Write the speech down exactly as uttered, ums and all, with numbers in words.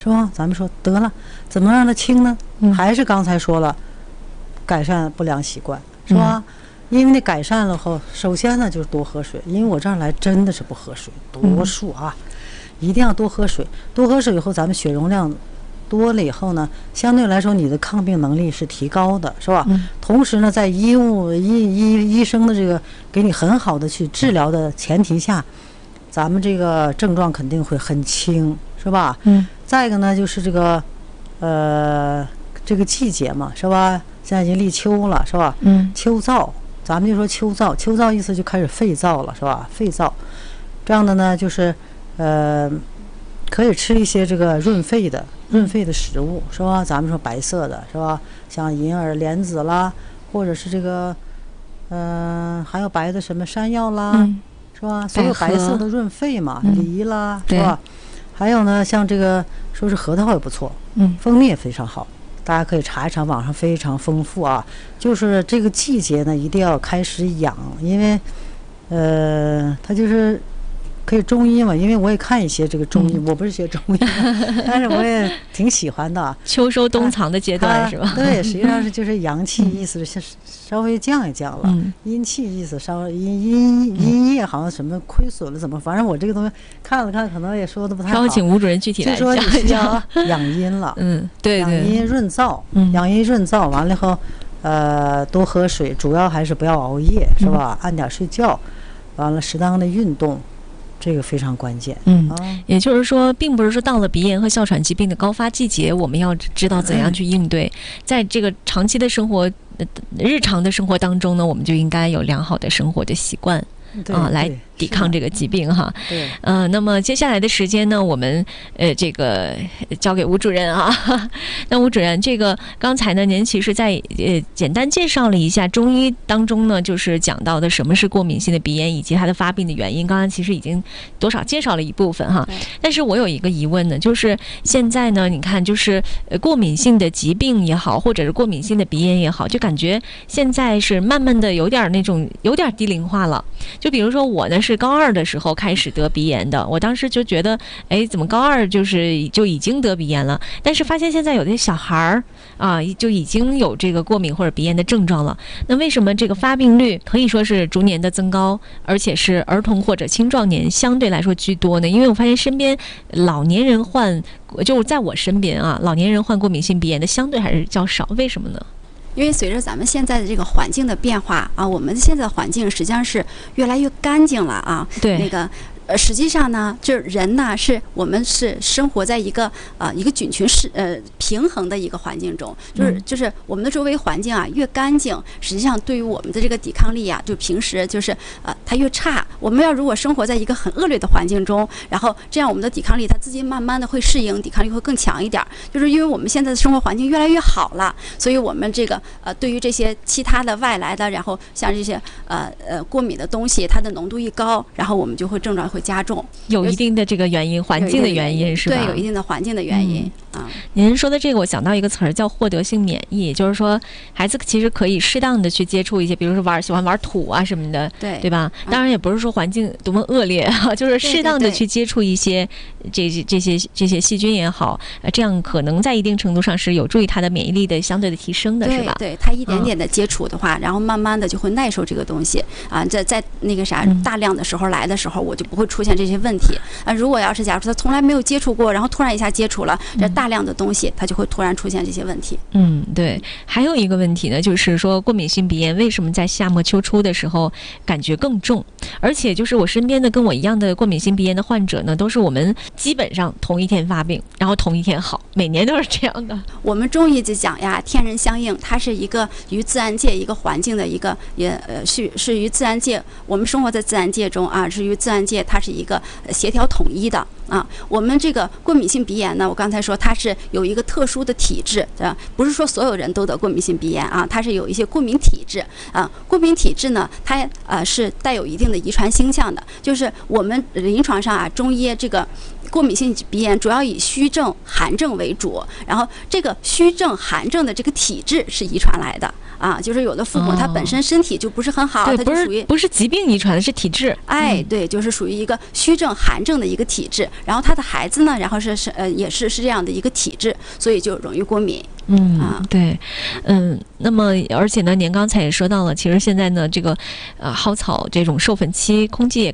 是吧？咱们说得了，怎么让它轻呢？ 嗯、 还是刚才说了，改善不良习惯，是吧？嗯、因为那改善了后，首先呢就是多喝水。因为我这儿来真的是不喝水，多数啊，嗯、一定要多喝水。多喝水以后，咱们血容量多了以后呢，相对来说你的抗病能力是提高的，是吧？嗯、同时呢，在医务医医医生的这个给你很好的去治疗的前提下，咱们这个症状肯定会很轻，是吧？嗯。再一个呢，就是这个，呃，这个季节嘛，是吧？现在已经立秋了，是吧？嗯。秋燥，咱们就说秋燥，秋燥意思就开始肺燥了，是吧？肺燥，这样的呢，就是呃，可以吃一些这个润肺的、润肺的食物，是吧？咱们说白色的，是吧？像银耳、莲子啦，或者是这个，嗯、呃，还有白的什么山药啦，嗯、是吧？所有白色的润肺嘛，嗯、梨啦，是吧？还有呢，像这个说是核桃也不错，嗯，蜂蜜也非常好，大家可以查一查，网上非常丰富啊。就是这个季节呢，一定要开始养，因为，呃，它就是可以中医嘛，因为我也看一些这个中医，嗯、我不是学中医，但是我也挺喜欢的。 秋收冬藏的阶段是吧？ 对，实际上是就是阳气意思是稍微降一降了，嗯、阴气意思稍微阴阴阴液好像什么亏损了，怎么？反正我这个东西看了看，可能也说的不太好。 稍微请吴主任具体来讲一讲。养阴了，嗯，对对，养阴润燥，嗯，养阴润燥完了以后，呃，多喝水，主要还是不要熬夜，是吧？嗯、按点睡觉，完了适当的运动。这个非常关键， 嗯，也就是说，并不是说到了鼻炎和哮喘疾病的高发季节，我们要知道怎样去应对。嗯、在这个长期的生活、呃、日常的生活当中呢，我们就应该有良好的生活的习惯啊，来抵抗这个疾病哈。对，呃，那么接下来的时间呢，我们呃这个交给吴主任啊。那吴主任，这个刚才呢，您其实在呃简单介绍了一下中医当中呢，就是讲到的什么是过敏性的鼻炎以及它的发病的原因。刚刚其实已经多少介绍了一部分哈。但是我有一个疑问呢，就是现在呢，你看，就是呃过敏性的疾病也好，或者是过敏性的鼻炎也好，就感觉现在是慢慢的有点那种有点低龄化了。就比如说我呢是高二的时候开始得鼻炎的，我当时就觉得，哎，怎么高二就是就已经得鼻炎了？但是发现现在有的小孩儿啊，就已经有这个过敏或者鼻炎的症状了。那为什么这个发病率可以说是逐年的增高，而且是儿童或者青壮年相对来说居多呢？因为我发现身边老年人患，就在我身边啊，老年人患过敏性鼻炎的相对还是较少，为什么呢？ 因为随着咱们现在的这个环境的变化啊，我们现在的环境实际上是越来越干净了啊。 对， 那个。呃，实际上呢，就是人呢，是我们是生活在一个呃一个菌群是呃平衡的一个环境中，就是、嗯、就是我们的周围环境啊越干净，实际上对于我们的这个抵抗力啊，就平时就是呃它越差。我们要如果生活在一个很恶劣的环境中，然后这样我们的抵抗力它自己慢慢的会适应，抵抗力会更强一点。就是因为我们现在的生活环境越来越好了，所以我们这个呃对于这些其他的外来的，然后像这些呃呃过敏的东西，它的浓度一高，然后我们就会症状会加重， 有一定的这个原因，环境的原因是吧？ 对，有一定的环境的原因、嗯、啊。 您说的这个，我想到一个词儿叫获得性免疫，就是说孩子其实可以适当的去接触一些，比如说玩喜欢玩土啊什么的， 对对吧？当然也不是说环境多么恶劣啊，就是适当的去接触一些这这这些这些细菌也好，呃，这样可能在一定程度上是有助于他的免疫力的相对的提升的，是吧？ 对，他一点点的接触的话，嗯、然后慢慢的就会耐受这个东西啊，在在那个啥大量的时候来的时候，我就不会出现这些问题啊。如果要是假如说他从来没有接触过，然后突然一下接触了这大量的东西，他就会突然出现这些问题。 嗯，对。还有一个问题呢，就是说过敏性鼻炎为什么在夏末秋初的时候感觉更重？而且就是我身边的跟我一样的过敏性鼻炎的患者呢，都是我们基本上同一天发病，然后同一天好，每年都是这样的。 我们中医就讲呀，天人相应，它是一个与自然界一个环境的一个也呃是是与自然界，我们生活在自然界中啊，是与自然界它是一个协调统一的啊。我们这个过敏性鼻炎呢，我刚才说它是有一个特殊的体质，啊，不是说所有人都得过敏性鼻炎啊，它是有一些过敏体质啊。过敏体质呢，它呃是带有一定的遗传倾向的，就是我们临床上啊，中医这个过敏性鼻炎主要以虚症、寒症为主，然后这个虚症、寒症的这个体质是遗传来的啊，就是有的父母他本身身体就不是很好， 对， 他就属于不是不是疾病遗传的，是体质。 哎，对，就是属于一个虚症、寒症的一个体质，然后他的孩子呢，然后是是呃也是是这样的一个体质，所以就容易过敏。 嗯， 啊， 对，嗯，那么而且呢，您刚才也说到了，其实现在呢，这个呃蒿草这种授粉期，空气也